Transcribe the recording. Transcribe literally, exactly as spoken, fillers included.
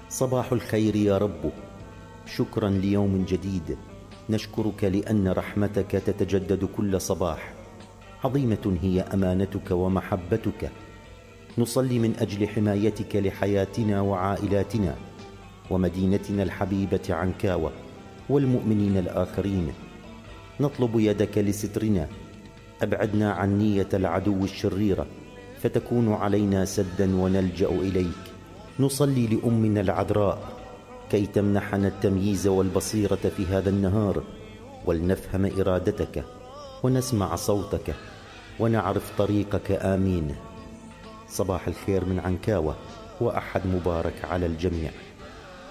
صباح الخير يا رب، شكرا ليوم جديد، نشكرك لأن رحمتك تتجدد كل صباح. عظيمة هي أمانتك ومحبتك. نصلي من أجل حمايتك لحياتنا وعائلاتنا ومدينتنا الحبيبة عنكاوة والمؤمنين الآخرين. نطلب يدك لسترنا، أبعدنا عن نية العدو الشريرة فتكون علينا سدا ونلجأ إليك. نصلي لأمنا العذراء كي تمنحنا التمييز والبصيرة في هذا النهار، ولنفهم إرادتك ونسمع صوتك ونعرف طريقك. آمين. صباح الخير من عنكاوة، وأحد مبارك على الجميع.